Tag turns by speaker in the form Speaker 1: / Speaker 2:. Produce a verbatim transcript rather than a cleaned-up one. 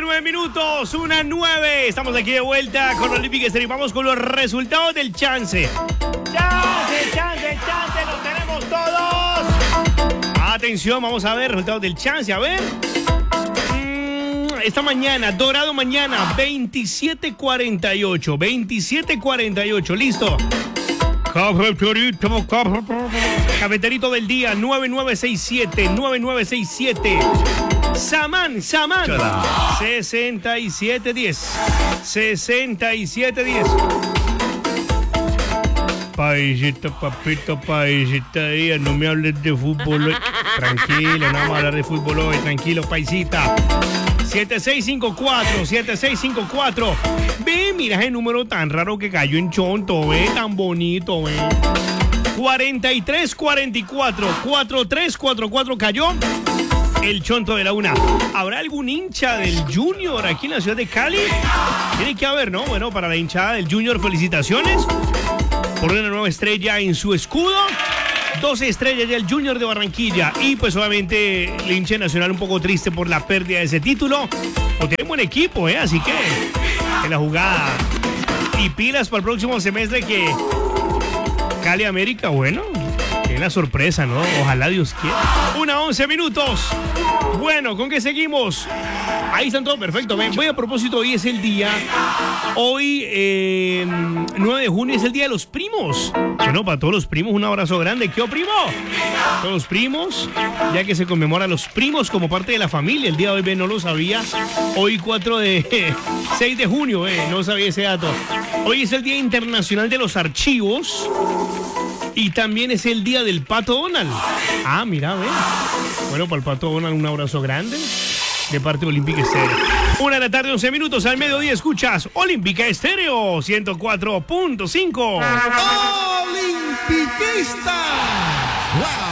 Speaker 1: nueve minutos, una nueve. Estamos aquí de vuelta con Olympic Stereo. Vamos con los resultados del chance. Chance, chance, chance, los tenemos todos. Atención, vamos a ver resultados del chance. A ver. Mm, esta mañana, Dorado mañana, veintisiete cuarenta y ocho. veintisiete cuarenta y ocho, listo. Cafeterito, cafeterito del día, nueve nueve seis siete, nueve nueve seis siete. Samán, Samán, sesenta y siete diez, sesenta y siete diez. Paisita, papito, paisita, no me hables de fútbol hoy. Tranquilo, no vamos a hablar de fútbol hoy, tranquilo, paisita. siete seis cinco cuatro, siete seis cinco cuatro. Ve, mira ese número tan raro que cayó en Chonto, ve, tan bonito, ve. cuarenta y tres cuarenta y cuatro, cuarenta y tres cuarenta y cuatro cayó el Chonto de la una. ¿Habrá algún hincha del Junior aquí en la ciudad de Cali? Tiene que haber, ¿no? Bueno, para la hinchada del Junior, felicitaciones por una nueva estrella en su escudo. doce estrellas del Junior de Barranquilla. Y pues obviamente el hincha nacional un poco triste por la pérdida de ese título. Pero tiene buen equipo, ¿eh? Así que en la jugada. Y pilas para el próximo semestre que Cali América, bueno, es la sorpresa, ¿no? Ojalá Dios quiera. Una once minutos. Bueno, ¿con qué seguimos? Ahí están todos, perfecto. Voy a propósito, hoy es el día. Hoy, eh, nueve de junio, es el día de los primos. Bueno, para todos los primos, un abrazo grande. ¿Qué, primo? Todos los primos, ya que se conmemora a los primos como parte de la familia. El día de hoy, ve, no lo sabía. Hoy, cuatro de seis de junio, ve, no sabía ese dato. Hoy es el Día Internacional de los Archivos. Y también es el día del Pato Donald. Ah, mira, ve. Bueno, para el Pato Donald, un abrazo grande de parte de Olympic Stereo. Una de la tarde, once minutos, al mediodía escuchas Olympic Stereo ciento cuatro punto cinco.
Speaker 2: Olimpicista. Wow.